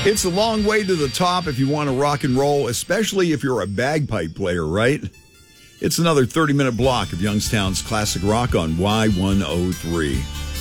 It's a long way to the top if you want to rock and roll, especially if you're a bagpipe player, right? It's another 30-minute block of Youngstown's classic rock on Y103.